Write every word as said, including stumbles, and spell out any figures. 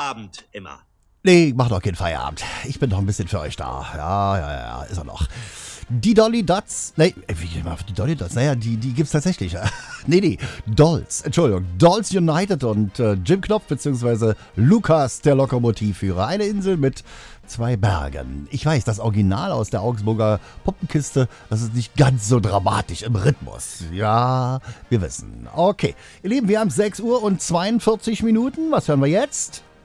Feierabend immer. Nee, mach doch keinen Feierabend. Ich bin doch ein bisschen für euch da. Ja, ja, ja, ist er noch. Die Dolly Dots, nee, wie immer die Dolly Dots, naja, die, die gibt's tatsächlich. nee, nee, Dolls, Entschuldigung, Dolls United und äh, Jim Knopf bzw. Lukas, der Lokomotivführer. Eine Insel mit zwei Bergen. Ich weiß, das Original aus der Augsburger Puppenkiste, das ist nicht ganz so dramatisch im Rhythmus. Ja, wir wissen. Okay, ihr Lieben, wir haben sechs Uhr und zweiundvierzig Minuten. Was hören wir jetzt?